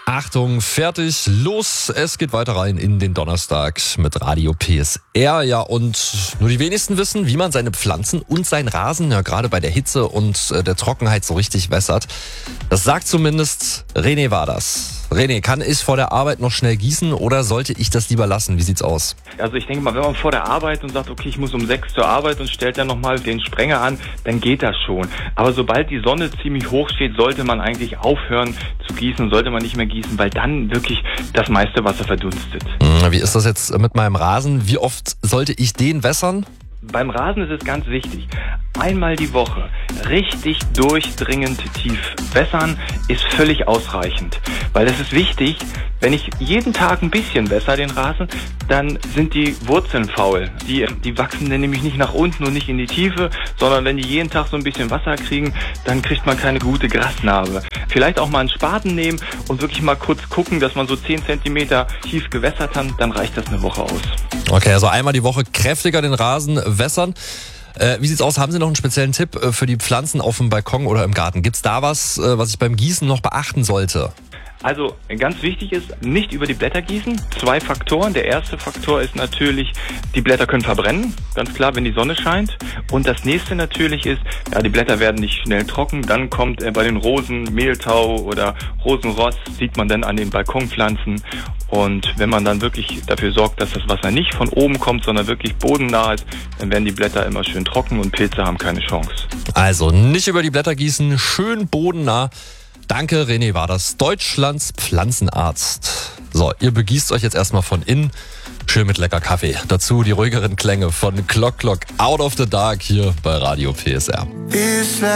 Achtung, fertig, los, es geht weiter rein in den Donnerstag mit Radio PSR. Ja, und nur die wenigsten wissen, wie man seine Pflanzen und seinen Rasen ja gerade bei der Hitze und der Trockenheit so richtig wässert. Das sagt zumindest René Waders. René, kann ich vor der Arbeit noch schnell gießen oder sollte ich das lieber lassen? Wie sieht's aus? Also ich denke mal, wenn man vor der Arbeit und sagt, okay, ich muss um 6 zur Arbeit und stellt dann nochmal den Sprenger an, dann geht das schon. Aber sobald die Sonne ziemlich hoch steht, sollte man eigentlich aufhören zu gießen, sollte man nicht mehr gießen, weil dann wirklich das meiste Wasser verdunstet. Wie ist das jetzt mit meinem Rasen? Wie oft sollte ich den wässern? Beim Rasen ist es ganz wichtig, einmal die Woche richtig durchdringend tief wässern ist völlig ausreichend. Weil es ist wichtig, wenn ich jeden Tag ein bisschen wässer den Rasen, dann sind die Wurzeln faul. Die wachsen dann nämlich nicht nach unten und nicht in die Tiefe, sondern wenn die jeden Tag so ein bisschen Wasser kriegen, dann kriegt man keine gute Grasnarbe. Vielleicht auch mal einen Spaten nehmen und wirklich mal kurz gucken, dass man so 10 cm tief gewässert hat, dann reicht das eine Woche aus. Okay, also einmal die Woche kräftiger den Rasen wässern. Wie sieht's aus? Haben Sie noch einen speziellen Tipp für die Pflanzen auf dem Balkon oder im Garten? Gibt's da was ich beim Gießen noch beachten sollte? Also ganz wichtig ist, nicht über die Blätter gießen. 2 Faktoren. Der erste Faktor ist natürlich, die Blätter können verbrennen, ganz klar, wenn die Sonne scheint. Und das nächste natürlich ist, ja, die Blätter werden nicht schnell trocken. Dann kommt bei den Rosen Mehltau oder Rosenrost, sieht man dann an den Balkonpflanzen. Und wenn man dann wirklich dafür sorgt, dass das Wasser nicht von oben kommt, sondern wirklich bodennah ist, dann werden die Blätter immer schön trocken und Pilze haben keine Chance. Also nicht über die Blätter gießen, schön bodennah. Danke, René Waders, Deutschlands Pflanzenarzt. So, ihr begießt euch jetzt erstmal von innen. Schön mit lecker Kaffee. Dazu die ruhigeren Klänge von Clock Clock Out of the Dark hier bei Radio PSR.